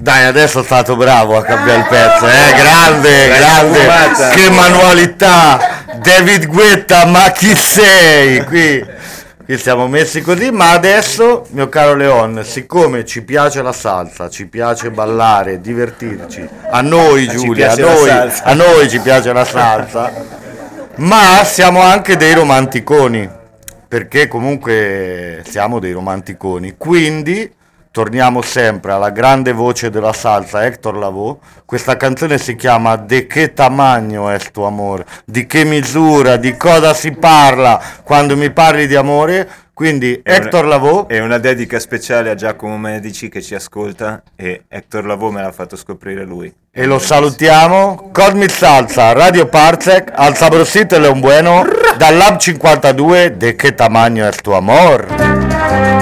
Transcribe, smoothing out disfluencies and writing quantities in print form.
Dai, adesso è stato bravo a cambiare il pezzo, grande, che manualità, David Guetta, ma chi sei? Qui siamo messi così, ma adesso, mio caro Leon, siccome ci piace la salsa, ci piace ballare, divertirci, a noi Giulia, a noi ci piace la salsa, ma siamo anche dei romanticoni, perché comunque siamo dei romanticoni, quindi torniamo sempre alla grande voce della salsa, Héctor Lavoe. Questa canzone si chiama De che tamaño es tu amor? Di che misura, di cosa si parla quando mi parli di amore? Quindi Héctor Lavoe. È una dedica speciale a Giacomo Medici che ci ascolta, e Héctor Lavoe me l'ha fatto scoprire lui. E lo salutiamo. Cosmic Salsa, Radio Parsec, al Sabrosito e Leon Bueno, dal Lab 52, De che tamaño es tu amor?